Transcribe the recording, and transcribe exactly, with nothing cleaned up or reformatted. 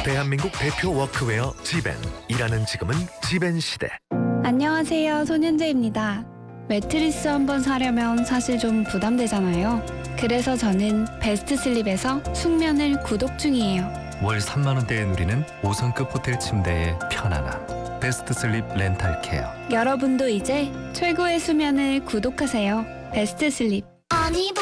대한민국 대표 워크웨어 지벤. 일하는 지금은 지벤 시대. 안녕하세요, 손현재입니다. 매트리스 한번 사려면 사실 좀 부담되잖아요. 그래서 저는 베스트 슬립에서 숙면을 구독 중이에요. 월 삼만 원대에 누리는 오 성급 호텔 침대의 편안함. 베스트 슬립 렌탈 케어. 여러분도 이제 최고의 수면을 구독하세요. 베스트 슬립. 아니